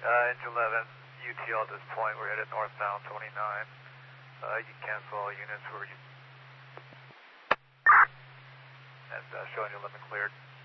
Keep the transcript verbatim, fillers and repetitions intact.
Uh, engine eleven, U T L at this point, we're headed northbound twenty-nine. Uh, you can cancel all units where you... And uh, showing you limit cleared.